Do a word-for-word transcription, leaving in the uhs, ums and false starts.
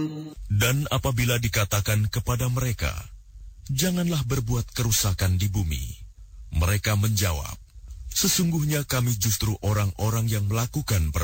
Dan apabila dikatakan kepada mereka, janganlah berbuat kerusakan di bumi, mereka menjawab, sesungguhnya kami justru orang-orang yang melakukan